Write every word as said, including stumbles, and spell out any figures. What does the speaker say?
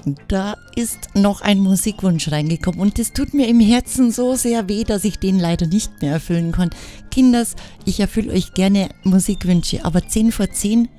Da ist noch ein Musikwunsch reingekommen und es tut mir im Herzen so sehr weh, dass ich den leider nicht mehr erfüllen kann. Kinders, ich erfülle euch gerne Musikwünsche, aber zehn vor zehn